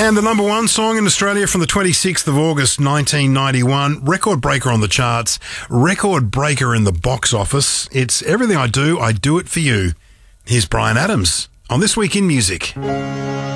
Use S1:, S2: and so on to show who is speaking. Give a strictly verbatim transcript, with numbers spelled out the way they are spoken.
S1: And the number one song in Australia from the twenty-sixth of August nineteen ninety-one, record breaker on the charts, record breaker in the box office. It's Everything I Do, I Do It For You. Here's Bryan Adams on This Week in Music.